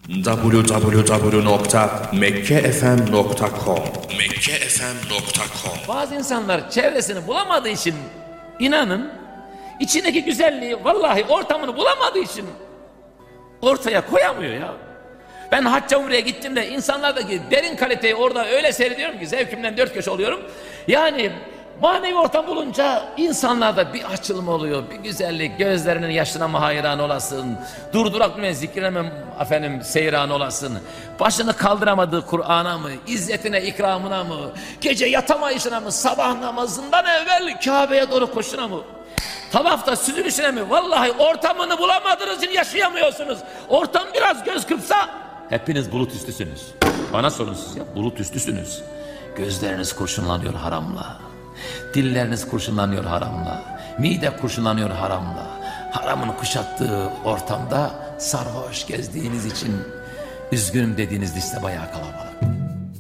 www.mekkefm.com Bazı insanlar çevresini bulamadığı için, inanın, içindeki güzelliği, vallahi ortamını bulamadığı için ortaya koyamıyor ya. Ben hacca umreye gittiğimde insanlardaki derin kaliteyi orada öyle seyrediyorum ki zevkimden dört köşe oluyorum. Yani manevi ortam bulunca insanlarda bir açılma oluyor, bir güzellik, gözlerinin yaşına mı hayran olasın, durdurak mı zikrine efendim seyran olasın, başını kaldıramadığı Kur'an'a mı, izzetine ikramına mı, gece yatamayışına mı, sabah namazından evvel Kabe'ye doğru koşuna mı, tavafta süzülüşüne mi? Vallahi ortamını bulamadığınız için yaşayamıyorsunuz. Ortam biraz göz kırpsa hepiniz bulut üstüsünüz. Bana sorun siz ya, bulut üstüsünüz. Gözleriniz kurşunlanıyor haramla. Dilleriniz kurşunlanıyor haramla. Mide kurşunlanıyor haramla. Haramın kuşattığı ortamda sarhoş gezdiğiniz için üzgünüm dediğiniz liste bayağı kalabalık.